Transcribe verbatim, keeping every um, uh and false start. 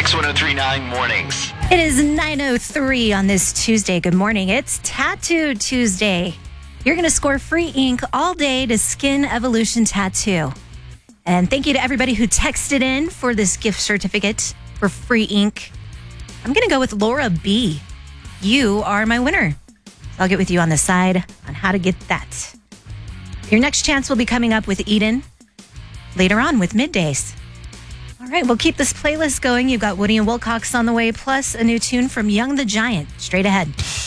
X one oh three point nine Mornings. It is nine oh three on this Tuesday. Good morning. It's Tattoo Tuesday. You're going to score free ink all day to Skin Evolution Tattoo. And thank you to everybody who texted in for this gift certificate for free ink. I'm going to go with Laura B. You are my winner. I'll get with you on the side on how to get that. Your next chance will be coming up with Eden later on with Middays. All right, we'll keep this playlist going. You've got Woody and Wilcox on the way, plus a new tune from Young the Giant straight ahead.